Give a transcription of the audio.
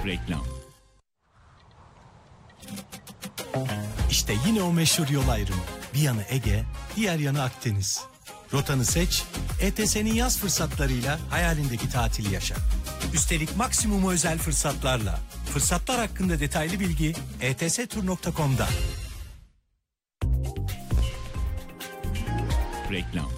Reklam. İşte yine o meşhur yol ayrımı. Bir yanı Ege, diğer yanı Akdeniz. Rotanı seç, ETS'nin yaz fırsatlarıyla hayalindeki tatili yaşa. Üstelik maksimum özel fırsatlarla. Fırsatlar hakkında detaylı bilgi etstur.com'da. Reklam.